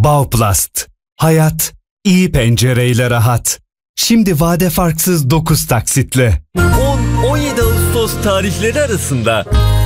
Bauplast. Hayat iyi pencereyle rahat. Şimdi vade farksız 9 taksitle. 10-17 Ağustos tarihleri arasında